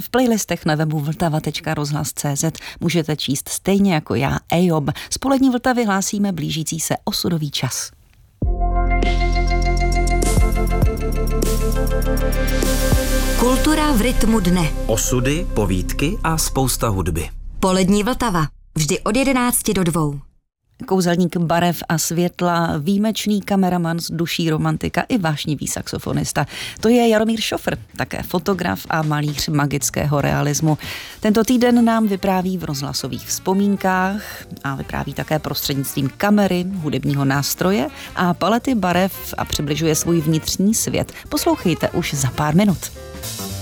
V playlistech na webu vltava.rozhlas.cz můžete číst stejně jako já Ejob. Z Polední Vltavy hlásíme blížící se osudový čas. Kultura v rytmu dne. Osudy, povídky a spousta hudby. Polední Vltava. Vždy od 11 do 2. Kouzelník barev a světla, výjimečný kameraman z duší romantika i vášnivý saxofonista. To je Jaromír Šofr, také fotograf a malíř magického realismu. Tento týden nám vypráví v rozhlasových vzpomínkách a vypráví také prostřednictvím kamery, hudebního nástroje a palety barev a přibližuje svůj vnitřní svět. Poslouchejte už za pár minut.